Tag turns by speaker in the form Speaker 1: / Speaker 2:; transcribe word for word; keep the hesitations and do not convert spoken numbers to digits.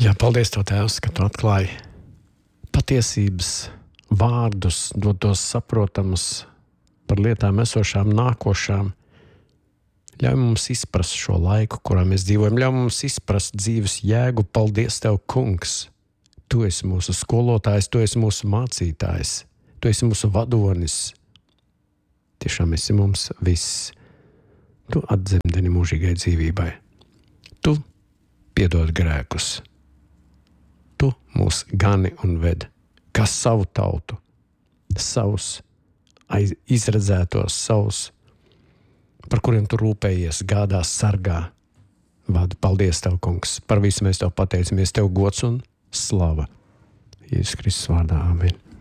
Speaker 1: Jā, paldies Tev, Tēvs, ka Tu atklāji patiesības vārdus, dod tos saprotamus par lietām esošām, nākošām. Ļauj mums izprast šo laiku, kurā mēs dzīvojam. Ļauj mums izprast dzīves jēgu. Paldies Tev, Kungs! Tu esi mūsu skolotājs, Tu esi mūsu mācītājs, Tu esi mūsu vadonis. Tiešām esi mums viss. Tu atdzemdini mūžīgai dzīvībai. Tu piedod grēkus. Tu mūs gani un ved, kā savu tautu, savus aiz, izredzētos, savus, par kuriem Tu rūpējies, gādā, sargā. Vadu, paldies Tev, Kungs, par visu mēs Tev pateicamies, Tev gods un slava. Jēzus Kristus vārdā, amen.